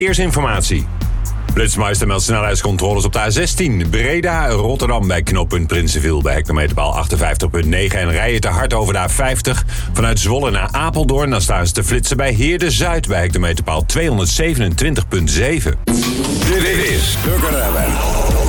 Verkeersinformatie. Flitsmeister meldt snelheidscontroles op de A16. Breda, Rotterdam bij knooppunt Prinsenviel bij hectometerpaal 58.9. En rij je te hard over de A50 vanuit Zwolle naar Apeldoorn. Dan staan ze te flitsen bij Heerde-Zuid bij hectometerpaal 227.7. Dit is Turken